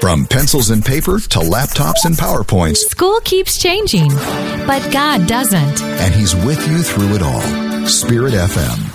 From pencils and paper to laptops and PowerPoints, School keeps changing, but God doesn't. and He's with you through it all. Spirit FM.